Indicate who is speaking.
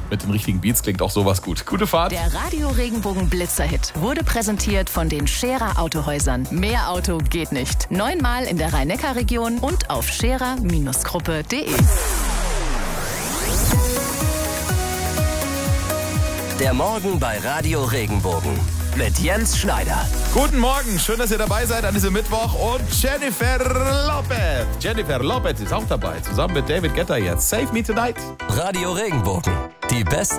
Speaker 1: mit den richtigen Beats klingt auch sowas gut. Gute Fahrt.
Speaker 2: Der Radio Regenbogen Blitzerhit wurde präsentiert von den Scherer Autohäusern. Mehr Auto geht nicht. 9-mal in der Rhein-Neckar-Region und auf scherer-gruppe.de.
Speaker 3: Der Morgen bei Radio Regenbogen mit Jens Schneider.
Speaker 1: Guten Morgen, schön, dass ihr dabei seid an diesem Mittwoch. Und Jennifer Lopez. Jennifer Lopez ist auch dabei, zusammen mit David Guetta jetzt. Save Me Tonight.
Speaker 3: Radio Regenbogen, die beste